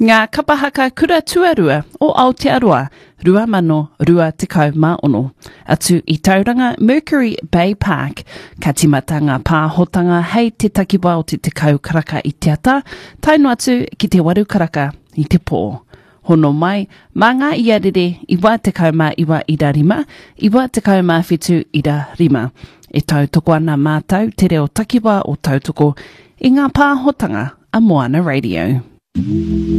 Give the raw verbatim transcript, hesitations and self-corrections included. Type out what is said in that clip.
Ngā kapahaka kura tuarua o Aotearoa, rua mano rua tekau mā ono, atu i tauranga Mercury Bay Park, ka timata ngā pāhotanga hei te takiwa o te tekau karaka i te ata, tainu atu ki te waru karaka i te pō. Hono mai, mā ngā iarere iwa tekau mā iwa ira rima, iwa tekau mā whetu ira rima. E tau toko ana mātau te reo takiwa o tautoko i ngā pāhotanga a Moana Radio.